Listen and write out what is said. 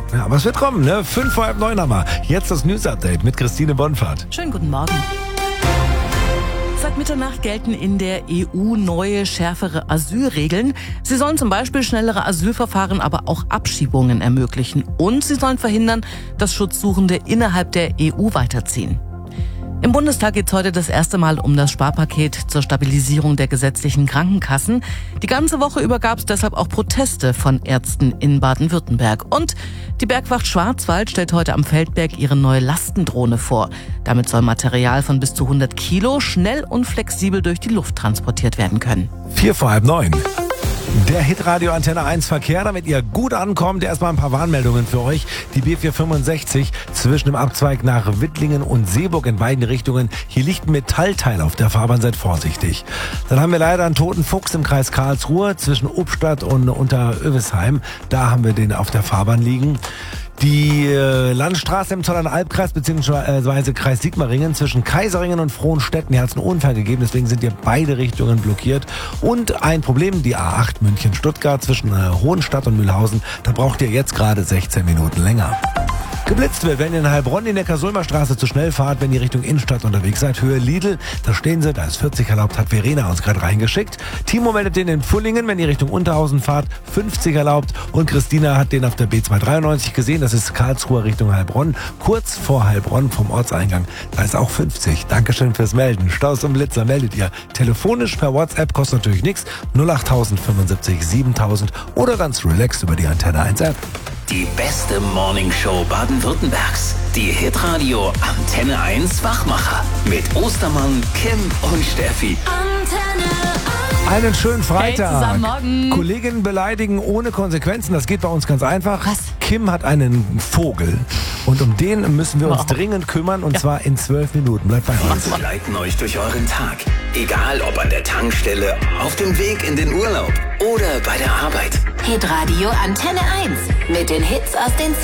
Ja, aber es wird kommen, ne? 8:55 haben wir. Jetzt das News-Update mit Christine Bonfahrt. Schönen guten Morgen. Seit Mitternacht gelten in der EU neue, schärfere Asylregeln. Sie sollen zum Beispiel schnellere Asylverfahren, aber auch Abschiebungen ermöglichen. Und sie sollen verhindern, dass Schutzsuchende innerhalb der EU weiterziehen. Im Bundestag geht es heute das erste Mal um das Sparpaket zur Stabilisierung der gesetzlichen Krankenkassen. Die ganze Woche über gab es deshalb auch Proteste von Ärzten in Baden-Württemberg. Und die Bergwacht Schwarzwald stellt heute am Feldberg ihre neue Lastendrohne vor. Damit soll Material von bis zu 100 Kilo schnell und flexibel durch die Luft transportiert werden können. 8:45. Der Hitradio Antenne 1 Verkehr, damit ihr gut ankommt. Erstmal ein paar Warnmeldungen für euch. Die B465 zwischen dem Abzweig nach Wittlingen und Seeburg in beiden Richtungen. Hier liegt ein Metallteil auf der Fahrbahn, seid vorsichtig. Dann haben wir leider einen toten Fuchs im Kreis Karlsruhe zwischen Ubstadt und Unterövisheim. Da haben wir den auf der Fahrbahn liegen. Die Landstraße im Zollernalbkreis bzw. Kreis Sigmaringen zwischen Kaiseringen und Frohnstetten, hier hat es einen Unfall gegeben, deswegen sind hier beide Richtungen blockiert. Und ein Problem, die A8 München-Stuttgart zwischen Hohenstadt und Mühlhausen, da braucht ihr jetzt gerade 16 Minuten länger. Geblitzt wird, wenn ihr in Heilbronn die Neckar-Sulmer-Straße zu schnell fahrt, wenn ihr Richtung Innenstadt unterwegs seid. Höhe Lidl, da stehen sie, da ist 40 erlaubt, hat Verena uns gerade reingeschickt. Timo meldet den in Pfullingen, wenn ihr Richtung Unterhausen fahrt, 50 erlaubt. Und Christina hat den auf der B293 gesehen, das ist Karlsruhe Richtung Heilbronn. Kurz vor Heilbronn vom Ortseingang, da ist auch 50. Dankeschön fürs Melden. Staus und Blitzer meldet ihr telefonisch per WhatsApp, kostet natürlich nichts. 08000 75 7000 oder ganz relaxed über die Antenne 1 App. Die beste Morningshow Baden-Württembergs. Die Hitradio Antenne 1 Wachmacher. Mit Ostermann, Kim und Steffi. Einen schönen Freitag. Hey, zusammen, morgen. Kolleginnen beleidigen ohne Konsequenzen, das geht bei uns ganz einfach. Was? Kim hat einen Vogel und um den müssen wir uns dringend kümmern und zwar in 12 Minuten. Bleibt bei uns. Wir leiten euch durch euren Tag. Egal ob an der Tankstelle, auf dem Weg in den Urlaub oder bei der Arbeit. Hitradio Antenne 1 mit den Hits aus den